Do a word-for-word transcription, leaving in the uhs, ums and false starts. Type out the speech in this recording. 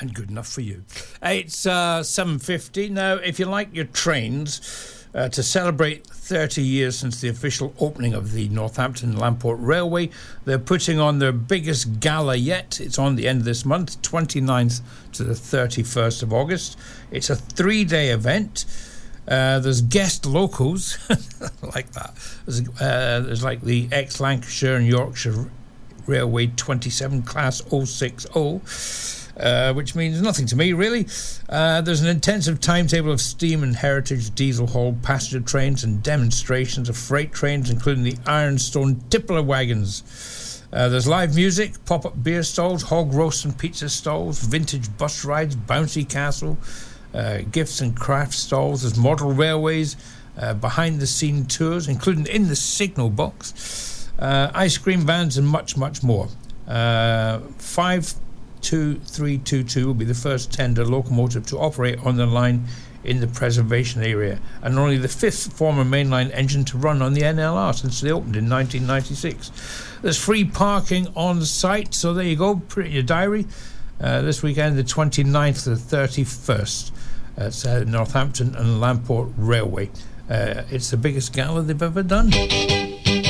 and good enough for you. It's uh, seven fifty. Now, if you like your trains, uh, to celebrate thirty years since the official opening of the Northampton Lamport Railway, they're putting on their biggest gala yet. It's on the end of this month, twenty-ninth to the thirty-first of August. It's a three-day event. Uh, there's guest locals, like that. There's, uh, there's like the ex-Lancashire and Yorkshire Railway twenty-seven Class oh six oh, uh, which means nothing to me, really. Uh, there's an intensive timetable of steam and heritage diesel hauled passenger trains and demonstrations of freight trains, including the Ironstone Tippler wagons. Uh, there's live music, pop-up beer stalls, hog roast and pizza stalls, vintage bus rides, bouncy castle, uh, gifts and craft stalls. There's model railways, uh, behind-the-scene tours, including in the signal box. Uh, ice cream vans and much, much more. Uh, five two three two two will be the first tender locomotive to operate on the line in the preservation area, and only the fifth former mainline engine to run on the N L R since they opened in nineteen ninety-six. There's free parking on site, so there you go, put it in your diary. Uh, this weekend, the twenty-ninth to the thirty-first, at uh, Northampton and Lamport Railway. Uh, it's the biggest gala they've ever done.